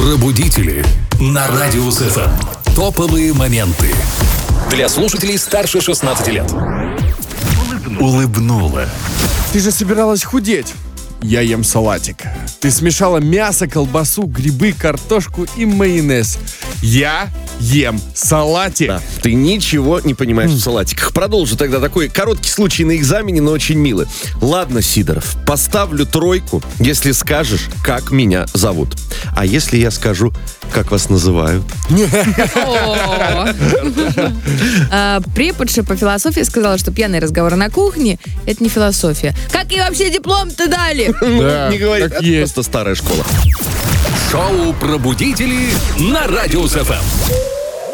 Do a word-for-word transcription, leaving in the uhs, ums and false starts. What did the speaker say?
Пробудители на Радио эс эф эм. Топовые моменты для слушателей старше шестнадцати лет. Улыбнула. Ты же собиралась худеть. Я ем салатик. Ты смешала мясо, колбасу, грибы, картошку и майонез. Я ем салатик. Да, ты ничего не понимаешь в салатиках. Продолжу тогда такой короткий случай на экзамене, но очень милый. Ладно, Сидоров, поставлю тройку, если скажешь, как меня зовут. А если я скажу, как вас называют? А, Преподша по философии сказала, что пьяный разговор на кухне — это не философия. Как ей вообще диплом-то дали? Да, Не говори, так это есть. просто старая школа. Шоу «Пробудители» на Радио эс эф эм.